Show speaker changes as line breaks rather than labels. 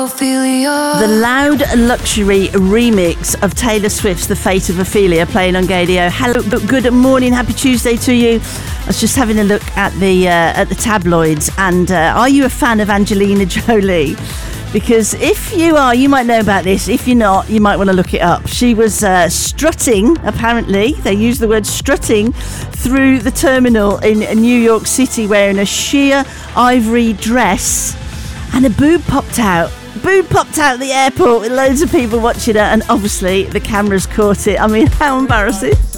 The loud luxury remix of Taylor Swift's The Fate of Ophelia playing on Gaydio. Hello, good morning, happy Tuesday to you. I was just having a look at the tabloids, and are you a fan of Angelina Jolie? Because if you are, you might know about this. If you're not, you might want to look it up. She was strutting, apparently, they use the word strutting, through the terminal in New York City wearing a sheer ivory dress, and a boob popped out. Boob popped out at the airport with loads of people watching her, and obviously the cameras caught it. I mean, how embarrassing.